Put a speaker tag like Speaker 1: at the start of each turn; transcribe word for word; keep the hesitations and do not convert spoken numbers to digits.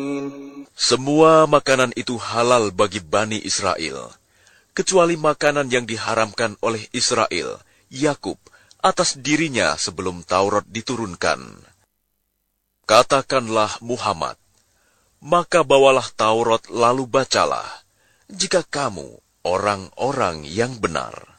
Speaker 1: Semua makanan itu halal bagi Bani Israel, kecuali makanan yang diharamkan oleh Israel, Yakub, atas dirinya sebelum Taurat diturunkan. Katakanlah Muhammad, maka bawalah Taurat lalu bacalah, jika kamu orang-orang yang benar.